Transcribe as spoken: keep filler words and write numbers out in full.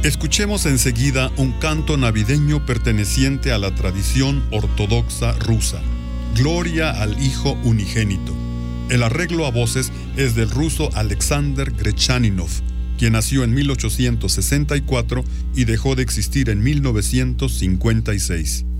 Escuchemos enseguida un canto navideño perteneciente a la tradición ortodoxa rusa, Gloria al Hijo Unigénito. El arreglo a voces es del ruso Alexander Grechaninov, quien nació en mil ochocientos sesenta y cuatro y dejó de existir en mil novecientos cincuenta y seis.